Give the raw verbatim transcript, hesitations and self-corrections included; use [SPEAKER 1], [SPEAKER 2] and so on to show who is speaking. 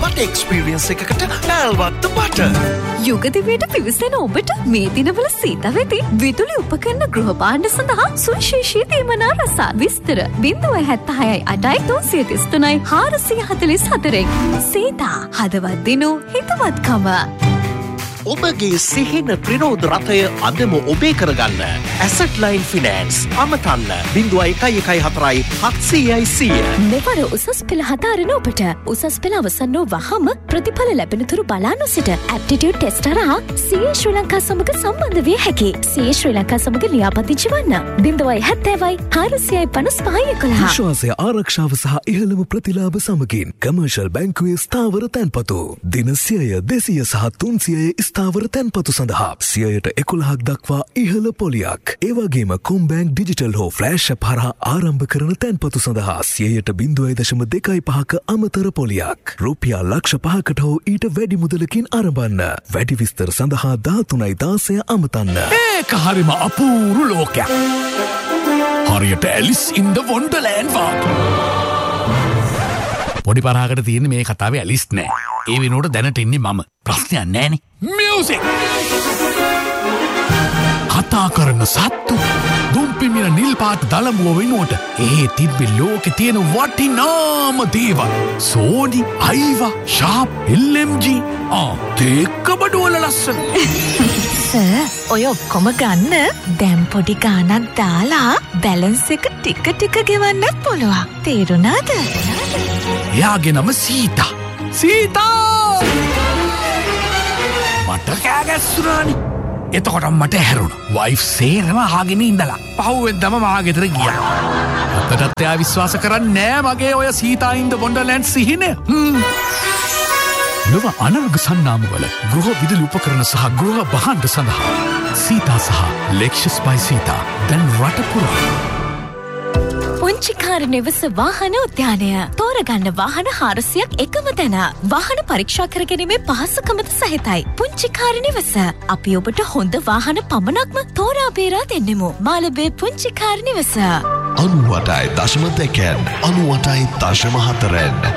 [SPEAKER 1] මට එක්ස්පීරියන්ස් එකකට ඩැල්වත්ත බට.
[SPEAKER 2] යුගදිවයට පිවිසෙන ඔබට මේ දිනවල සීතා වෙති විදුලි උපකරණ ගෘහ භාණ්ඩ සඳහා සුවිශේෂී දීමනා රසාත් විස්තර බිංදුව හැත්තහයයි අටයි තුන්සිය තිස් තුනයි හාරසිය හතළිස් හතරෙන්. සීතා හදවත් දිනු හිතවත්කම.
[SPEAKER 1] ඔබගේ සිහින ප්‍රිරෝධ රථය අදම ඔබේ කරගන්න. ඇසට් ලයින් ෆිනෑන්ස් අමතන්න බිංදුව එකයි එකයි හතරයි හත්සීයයි සීය.
[SPEAKER 2] මෙවර උසස් පෙළ හදාරන ඔබට උසස් පෙළ අවසන් වූ වහම ප්‍රතිඵල ලැබෙනතුරු බලා නොසිට ඇප්ටිටියුඩ් ටෙස්ට් හරහා සීයේ ශ්‍රී ලංකා සමග සම්බන්ධ විය හැකි. සීයේ ශ්‍රී ලංකා සමග ලියාපදිංචි වන්න. බිංදුවයි හැත්තෑවයි හාරසියයි පනස් පහයි එකොළහ.
[SPEAKER 3] විශ්වාසය ආරක්ෂාව සහ ඉහළම ප්‍රතිලාභ සමගින් කමර්ෂල් බැංකුවේ ස්ථාවර තැන්පතු දින සියය දෙසිය සහ තුන්සියය ස්ථාවර තැන්පතු සඳහා සියයට එකොළහක් දක්වා ඉහළ පොලියක්. ඒවගේම කොම්බෑන්ක් ඩිජිටල් හෝ ෆ්ලෑෂ් ඇප් හරහා ආරම්භ කරන තැන්පතු සඳහා සියයට බිංදුවයි දශම දෙකයි පහක අමතර පොලියක්. රුපියල් ලක්ෂ පහකට හෝ ඊට වැඩි මුදලකින් ආරම්භන්න. වැඩි විස්තර සඳහා දාතුනයි දාසය අමතන්න.
[SPEAKER 4] ඒක හරිම අපූරු ලෝකයක්. හරියට ඇලිස් ඉන් ද වොන්ඩර්ලෑන්ඩ් වගේ. පොඩි පරාකට තියෙන මේ කතාවේ ඇලිස් නෑ. ඒ වෙනුවට දැනට ඉන්නේ මම. ප්‍රශ්නයක් නෑනේ. මියුසික්. කතා කරන සත්තු දුම්පිමින නිල් පාට දලමුව වෙනුවට ඒ තිබ්බෙ ලෝකෙ තියෙන වටිනාම දේවල්. සෝනි, අයිවා, ෂාප්, එල් එම් ජී. ආ, තේක්ක බඩුවල ලස්සන.
[SPEAKER 2] සර්, ඔය ඔක්කොම ගන්න දැන් පොඩි ගාණක් දාලා බැලන්ස් එක ටික ටික ගෙවන්නත් පුළුවන්. තේරුණාද?
[SPEAKER 4] එයාගේ නම සීතා. සීතා! මට කෑගැස්සුනානි. එතකොට මට හැරුණ වයිෆ් සේරම ආගෙන ඉඳලා පහුවෙන්දම මාගෙදර ගියා. අතටත් එයා විශ්වාස කරන්නේ නෑ මගේ ඔය සීතා ඉන් ද වොන්ඩර්ලෑන්ඩ් සිහිනය. ලොව අනර්ග සන්නාමවල ගෘහ විදුලි උපකරණ සහ ගෘහ භාණ්ඩ සඳහා සීතා සහ ලෙක්ෂස් බයි සීතා දැන් රට පුරා.
[SPEAKER 2] පුංචිකාර නිවස වාහන උද්‍යානය තෝරගන්න වාහන හාරසියක් එකම තැන. වාහන පරීක්ෂා කර ගැනීමේ පහසුකමද සහිතයි. පුංචිකාර නිවස අපි ඔබට හොඳ වාහන පමණක්ම තෝරා බේරා දෙන්නෙමු. මාළඹේ පුංචිකාර නිවස
[SPEAKER 5] අනූවටයි දශම දෙකෙන් අනූවටයි දශම හතරෙන්